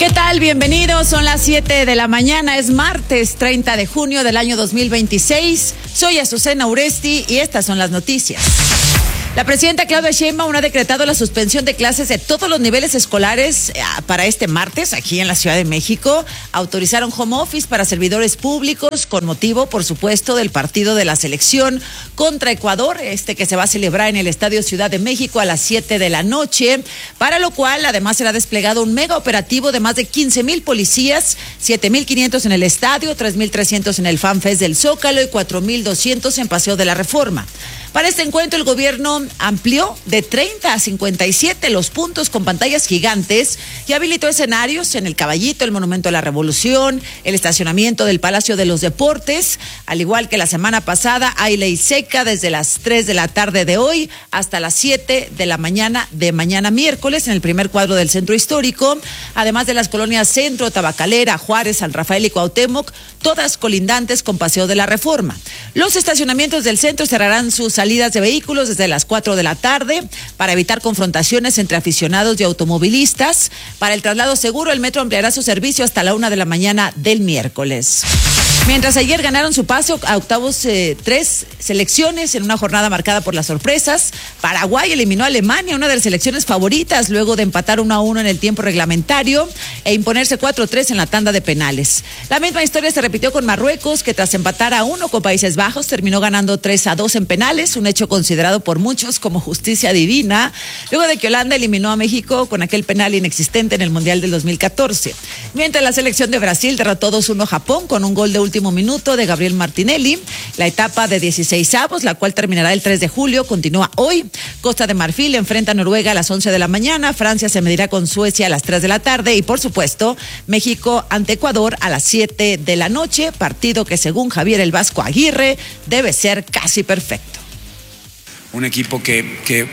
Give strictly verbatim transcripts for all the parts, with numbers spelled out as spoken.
¿Qué tal? Bienvenidos, son las siete de la mañana, es martes treinta de junio del año dos mil veintiséis. Soy Azucena Uresti y estas son las noticias. La presidenta Claudia Sheinbaum ha decretado la suspensión de clases de todos los niveles escolares para este martes aquí en la Ciudad de México. Autorizaron home office para servidores públicos con motivo, por supuesto, del partido de la selección contra Ecuador, este que se va a celebrar en el Estadio Ciudad de México a las siete de la noche, para lo cual además será desplegado un mega operativo de más de quince mil policías, siete mil quinientos en el estadio, tres mil trescientos en el FanFest del Zócalo y cuatro mil doscientos en Paseo de la Reforma. Para este encuentro, el gobierno amplió de treinta a cincuenta y siete los puntos con pantallas gigantes y habilitó escenarios en el Caballito, el Monumento a la Revolución, el estacionamiento del Palacio de los Deportes. Al igual que la semana pasada, hay ley seca desde las tres de la tarde de hoy hasta las siete de la mañana de mañana miércoles en el primer cuadro del Centro Histórico, además de las colonias Centro, Tabacalera, Juárez, San Rafael y Cuauhtémoc, todas colindantes con Paseo de la Reforma. Los estacionamientos del centro cerrarán sus salidas de vehículos desde las cuatro de la tarde para evitar confrontaciones entre aficionados y automovilistas. Para el traslado seguro, el metro ampliará su servicio hasta la una de la mañana del miércoles. Mientras ayer ganaron su paso a octavos eh, tres selecciones en una jornada marcada por las sorpresas, Paraguay eliminó a Alemania, una de las selecciones favoritas, luego de empatar uno a uno en el tiempo reglamentario e imponerse cuatro a tres en la tanda de penales. La misma historia se repitió con Marruecos, que tras empatar a uno con Países Bajos, terminó ganando tres a dos en penales, un hecho considerado por muchos como justicia divina, luego de que Holanda eliminó a México con aquel penal inexistente en el Mundial del dos mil catorce. Mientras la selección de Brasil derrotó dos uno a Japón con un gol de último minuto de Gabriel Martinelli. La etapa de dieciseisavos, la cual terminará el tres de julio, continúa hoy. Costa de Marfil enfrenta a Noruega a las once de la mañana, Francia se medirá con Suecia a las tres de la tarde y, por supuesto, México ante Ecuador a las siete de la noche, partido que según Javier el Vasco Aguirre debe ser casi perfecto. Un equipo que, que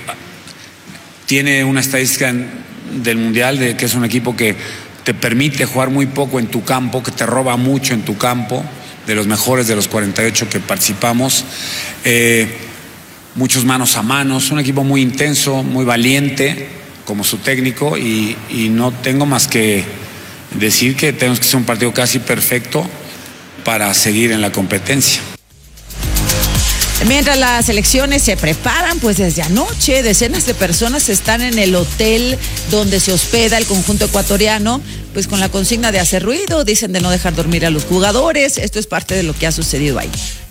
tiene una estadística del Mundial de que es un equipo que te permite jugar muy poco en tu campo, que te roba mucho en tu campo, de los mejores de los cuarenta y ocho que participamos, eh, muchos manos a manos, un equipo muy intenso, muy valiente como su técnico y, y no tengo más que decir que tenemos que ser un partido casi perfecto para seguir en la competencia. Mientras las elecciones se preparan, pues desde anoche decenas de personas están en el hotel donde se hospeda el conjunto ecuatoriano, pues con la consigna de hacer ruido, dicen de no dejar dormir a los jugadores. Esto es parte de lo que ha sucedido ahí.